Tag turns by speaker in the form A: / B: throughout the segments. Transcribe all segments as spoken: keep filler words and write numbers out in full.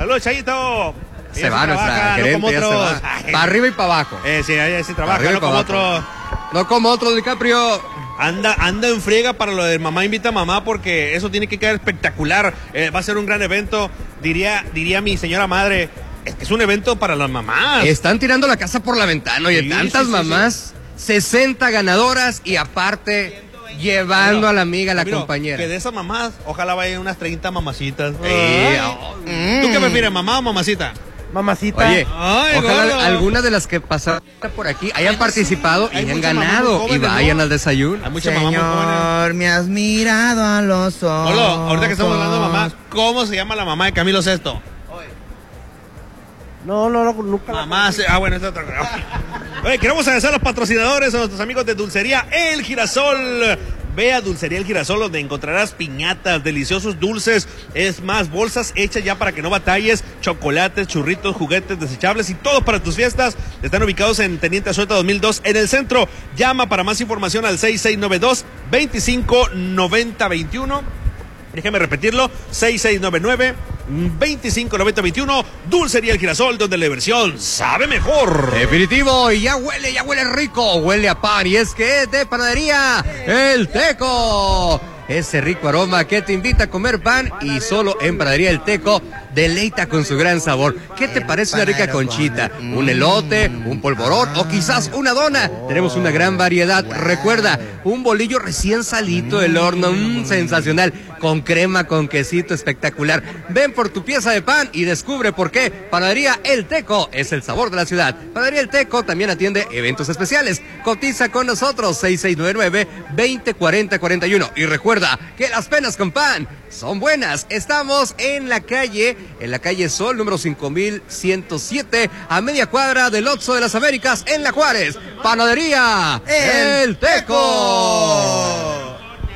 A: Saludos, Chayito.
B: Se va nuestra gerente, ya se va. Para arriba y para abajo.
A: Eh, sí, ahí sí trabaja, no como otro.
B: No como otro, DiCaprio.
A: Anda, anda en friega para lo de Mamá Invita a Mamá, porque eso tiene que quedar espectacular. Eh, va a ser un gran evento, diría, diría mi señora madre. Es que es un evento para las mamás.
B: Están tirando la casa por la ventana, oye, sí, tantas sí, sí, mamás, sí. sesenta ganadoras y aparte llevando Mira, a la amiga, a la Camilo, compañera.
A: Que de esas mamás, ojalá vayan unas treinta mamacitas.
B: Eh,
A: oh. mm. ¿Tú qué prefieres, mamá o mamacita?
C: Mamacita.
B: Oye,
A: Ay,
B: ojalá
A: gordo.
B: algunas de las que pasaron por aquí hayan Ay, participado sí. y hayan ganado jóvenes, y vayan ¿no? al desayuno.
A: Hay muchas mamás muy jóvenes.
C: Me has mirado a los ojos.
A: Hola, ahorita que estamos hablando de mamá, ¿cómo se llama la mamá de Camilo Sesto?
C: No, no, no, nunca.
A: Mamá, se... ah, bueno, esta otra. Oye, queremos agradecer a los patrocinadores, a nuestros amigos de Dulcería El Girasol. Ve a Dulcería El Girasol, donde encontrarás piñatas, deliciosos dulces, es más, bolsas hechas ya para que no batalles, chocolates, churritos, juguetes desechables y todo para tus fiestas. Están ubicados en Teniente Azueta dos mil dos en el centro. Llama para más información al seis seis nueve dos, veinticinco noventa veintiuno. Déjame repetirlo, seis seis nueve nueve, veinticinco noventa veintiuno, Dulcería El Girasol, donde la diversión sabe mejor.
B: Definitivo, y ya huele, ya huele rico, huele a pan, y es que es de Panadería El Teco. Ese rico aroma que te invita a comer pan y solo en Panadería El Teco deleita con su gran sabor. ¿Qué te parece una rica conchita? ¿Un elote? ¿Un polvorón? ¿O quizás una dona? Tenemos una gran variedad. Recuerda, un bolillo recién salito del horno, mmm, sensacional, con crema, con quesito, espectacular. Ven por tu pieza de pan y descubre por qué Panadería El Teco es el sabor de la ciudad. Panadería El Teco también atiende eventos especiales. Cotiza con nosotros, seis seis nueve nueve, veinte cuarenta cuarenta y uno. Y recuerda que las penas con pan son buenas. Estamos en la calle, en la calle Sol, número cinco mil ciento siete, a media cuadra del Oxxo de las Américas, en La Juárez. Panadería El, el Teco.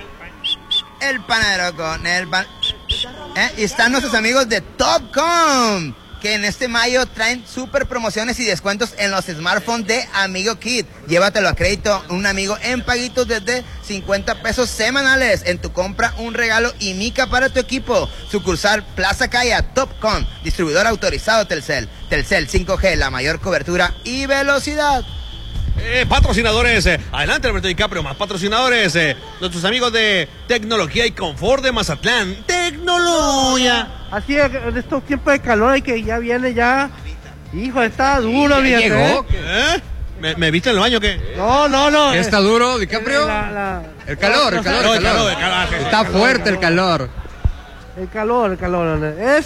C: El panadero con el pan. ¿Eh? Y están nuestros amigos de Topcom, que en este mayo traen super promociones y descuentos en los smartphones de Amigo Kit. Llévatelo a crédito, un amigo en paguitos desde cincuenta pesos semanales. En tu compra, un regalo y mica para tu equipo. Sucursal Plaza Calla, Topcom, distribuidor autorizado Telcel. Telcel cinco G, la mayor cobertura y velocidad.
A: Eh, patrocinadores, eh, adelante Alberto DiCaprio, más patrocinadores, eh, nuestros amigos de Tecnología y Confort de Mazatlán. Tecnología.
C: Así es, en estos tiempos de calor y que ya viene ya. Hijo, está duro,
B: ¿Ya
C: fíjate.
B: llegó?
A: ¿Eh? ¿Me, ¿Me viste en el baño o qué?
C: No, no, no.
B: ¿Está duro, DiCaprio?
C: La, la...
B: El calor, el calor,
A: No,
B: el calor.
A: el calor, el calor.
B: Está fuerte el calor.
C: El calor, el calor. Es...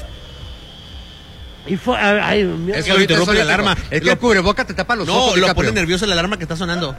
C: Y fue, ay,
A: es que lo interrumpe la alarma.
B: Es que el cubreboca te tapa los
A: no,
B: ojos.
A: No, lo
B: DiCaprio.
A: pone nervioso la alarma que está sonando.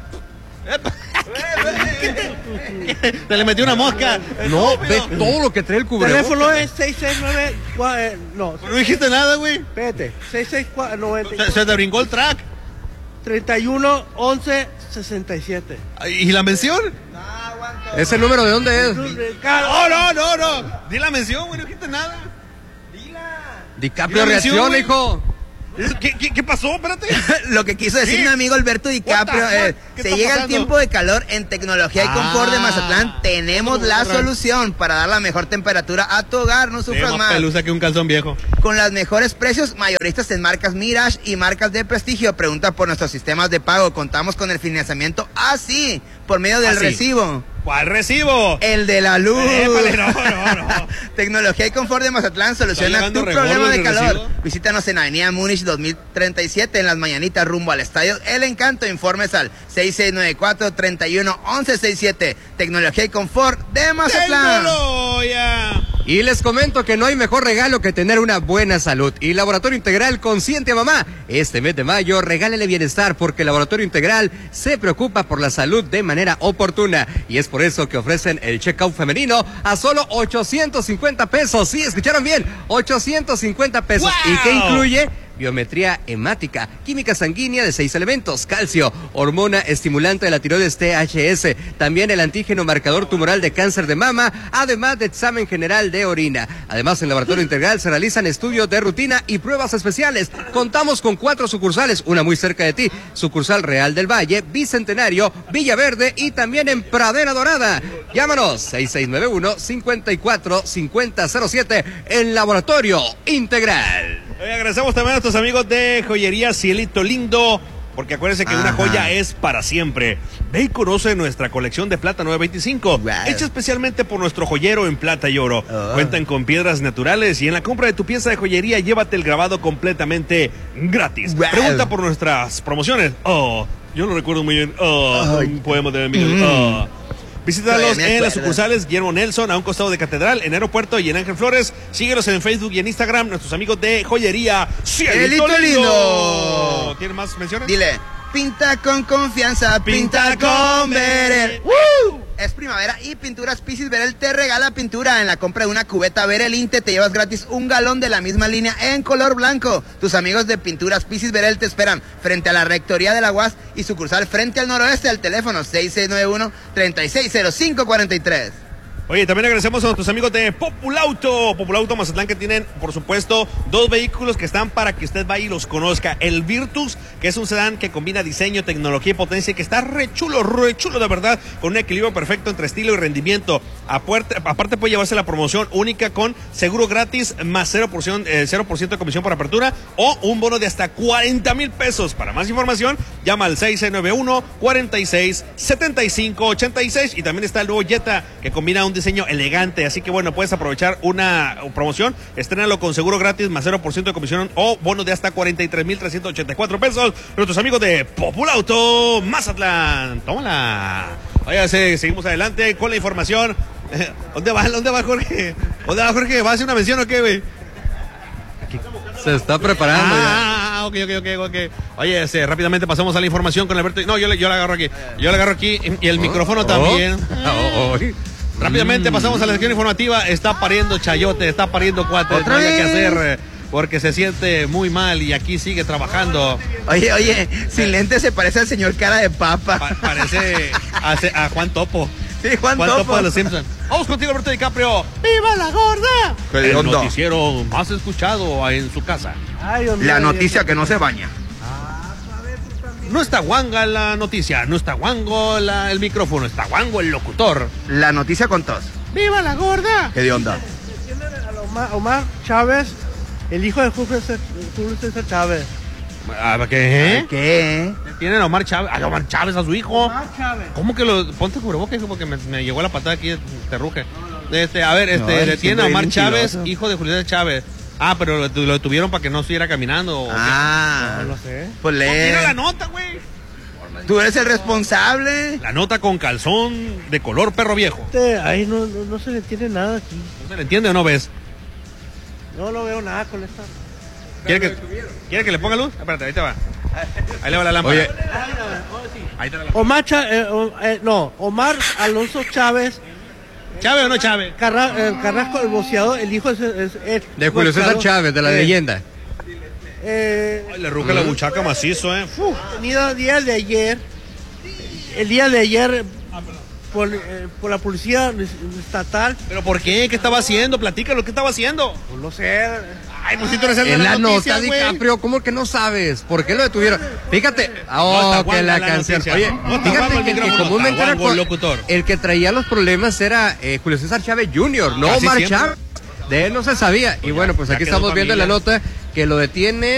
A: Se le metió una mosca.
B: No, ve todo lo que trae el
C: El
B: cubreboca.
C: teléfono es seis seis nueve... Eh, no.
A: No dijiste nada, güey.
C: Espérate. seis seis nueve...
A: Se, se te brincó el track.
C: treinta y uno once sesenta y siete.
A: ¿Y la mención?
C: No, aguanto.
B: ¿Ese número de dónde es?
A: No, no, no, no. Di la mención, güey, no dijiste nada.
B: DiCaprio reacciona, hijo.
A: ¿Qué, qué, ¿Qué pasó? Espérate.
C: Lo que quiso decir
A: ¿Qué?
C: mi amigo Alberto DiCaprio es, se llega
A: pasando?
C: el tiempo de calor en Tecnología y Confort
A: Ah.
C: de Mazatlán. Tenemos la solución para dar la mejor temperatura a tu hogar, no sufras
A: más
C: más.
A: pelusa que un calzón viejo.
C: Con los mejores precios, mayoristas en marcas Mirage y marcas de prestigio. Pregunta por nuestros sistemas de pago. Contamos con el financiamiento así, por medio del
A: ¿Así?
C: recibo.
A: ¿Cuál recibo?
C: El de la luz.
A: Épale, no, no, no.
C: Tecnología y Confort de Mazatlán soluciona tu problema de calor. Recibo? Visítanos en Avenida Múnich dos mil treinta y siete en Las Mañanitas rumbo al Estadio El Encanto. Informes al seis seis nueve cuatro, treinta y uno, once sesenta y siete. Tecnología y Confort de Mazatlán.
A: Tecnología.
B: Y les comento que no hay mejor regalo que tener una buena salud. Y Laboratorio Integral Consiente a Mamá. Este mes de mayo, regálele bienestar porque Laboratorio Integral se preocupa por la salud de manera oportuna. Y es por eso que ofrecen el check-out femenino a solo ochocientos cincuenta pesos. Sí, escucharon bien, ochocientos cincuenta pesos.
A: ¡Wow!
B: ¿Y qué incluye? Biometría hemática, química sanguínea de seis elementos, calcio, hormona estimulante de la tiroides T H S, también el antígeno marcador tumoral de cáncer de mama, además de examen general de orina. Además, en Laboratorio Integral se realizan estudios de rutina y pruebas especiales. Contamos con cuatro sucursales, una muy cerca de ti, sucursal Real del Valle, Bicentenario, Villaverde y también en Pradera Dorada. Llámanos seis seis nueve uno, cincuenta y cuatro, cincuenta cero siete en Laboratorio Integral.
A: Oye, agradecemos también a nuestros amigos de Joyería Cielito Lindo, porque acuérdense que Ajá. una joya es para siempre. Ve y conoce nuestra colección de plata nueve veinticinco, wow. hecha especialmente por nuestro joyero en plata y oro. Oh. Cuentan con piedras naturales y en la compra de tu pieza de joyería llévate el grabado completamente gratis. Wow. Pregunta por nuestras promociones. Oh, yo lo recuerdo muy bien. Oh, oh. un poema de Miguel. Mm. Oh. Visítalos en las sucursales Guillermo Nelson, a un costado de Catedral, en Aeropuerto y en Ángel Flores. Síguelos en Facebook y en Instagram, nuestros amigos de Joyería Cielito Lindo. Lindo. ¿Tienes más menciones?
C: Dile, pinta con confianza, pinta, pinta con Verel. ¡Woo! Es primavera y Pinturas Pisis Verel te regala pintura. En la compra de una cubeta Verel Inte te llevas gratis un galón de la misma línea en color blanco. Tus amigos de Pinturas Pisis Verel te esperan frente a la Rectoría de la U A S y sucursal frente al noroeste al teléfono seis seis nueve uno, tres seis cero cinco cuatro tres.
A: Oye, también agradecemos a nuestros amigos de Populauto, Populauto Mazatlán, que tienen, por supuesto, dos vehículos que están para que usted vaya y los conozca. El Virtus, que es un sedán que combina diseño, tecnología y potencia, que está re chulo, re chulo de verdad, con un equilibrio perfecto entre estilo y rendimiento. Aparte, aparte puede llevarse la promoción única con seguro gratis más cero por ciento, eh, cero por ciento de comisión por apertura o un bono de hasta cuarenta mil pesos. Para más información, llama al seis seis nueve uno, cuatro seis, siete cinco ocho seis, y también está el nuevo Jetta, que combina un diseño elegante, así que bueno, puedes aprovechar una promoción, estrénalo con seguro gratis más cero por ciento de comisión o bono de hasta cuarenta y tres mil trescientos ochenta y cuatro pesos. Nuestros amigos de Populauto Mazatlán, tómala. Oye, seguimos adelante con la información. ¿Dónde va? ¿Dónde va Jorge? ¿Dónde va Jorge? ¿Va a hacer una mención o qué, güey?
B: Se está preparando.
A: Ah, ok, ok, ok, ok. Oye, este, rápidamente pasamos a la información con Alberto. No, yo, yo la agarro aquí. Yo la agarro aquí y el oh, micrófono oh, también. Oh, oh. Rápidamente pasamos a la sección informativa. Está pariendo chayote, está pariendo cuate. No hay que hacer porque se siente muy mal y aquí sigue trabajando.
C: Oye, oye, sin lentes se parece al señor cara de papa.
A: Pa parece a, a Juan Topo.
C: Sí, Juan, Juan Topo.
A: Topo de los Simpsons. Vamos contigo, Alberto DiCaprio. ¡Viva la gorda! El onda? Noticiero más escuchado en su casa.
C: Ay, la noticia que no se baña.
A: No está guanga la noticia, no está guango la, el micrófono, está guango el locutor.
C: La noticia con tos.
A: ¡Viva la gorda!
C: ¿Qué de onda?
D: Omar, Omar Chávez, el hijo de Julio César Chávez.
A: ¿Qué?
C: ¿Qué?
A: Tienen a Omar Chávez, a Omar Chávez, a su hijo.
D: Omar Chávez.
A: ¿Cómo que lo ponte cubrebocas? Porque me, me llegó la patada aquí, te ruge. Este, a ver, este, no, le tienen a Omar Chávez, hijo de Julio César Chávez. Ah, pero lo, lo detuvieron para que no estuviera caminando.
C: Ah,
D: no lo sé.
C: Pues lee.
A: Mira la nota, güey.
C: Tú eres el responsable.
A: La nota con calzón de color perro viejo.
D: Este, ahí no, no, no se le entiende nada aquí.
A: ¿No se le entiende o no ves?
D: No, no veo nada con esta.
A: ¿Quiere que, ¿quiere que le ponga luz? Espérate, ahí te va. Ahí le va la lámpara. Oye.
D: Ahí te la lámpara. Omar Chávez, eh, eh, no, Omar Alonso Chávez.
A: ¿Chávez o no Chávez?
D: Carra, eh, Carrasco, el boceador, el hijo es, es, es
B: de Julio César Chávez, de la eh, leyenda.
D: Eh,
A: Ay, le ruge uh, la buchaca macizo, eh.
D: Uh, tenido el día de ayer, el día de ayer, por, eh, por la policía estatal.
A: ¿Pero por qué? ¿Qué estaba haciendo? Platícalo, ¿qué estaba haciendo?
D: Pues no sé.
A: Ay, pues si tú eres el
B: en
A: de
B: la,
A: la noticia,
B: nota, DiCaprio, ¿cómo que no sabes? ¿Por qué lo detuvieron? Fíjate, oh,
A: no
B: que la, la canción.
A: Noticia.
B: Oye,
A: no
B: fíjate que el que comúnmente era
A: el locutor.
B: El que traía los problemas era eh, Julio César Chávez junior, no Omar Chávez. De él no se sabía. Y bueno, pues aquí estamos viendo en la nota que lo detiene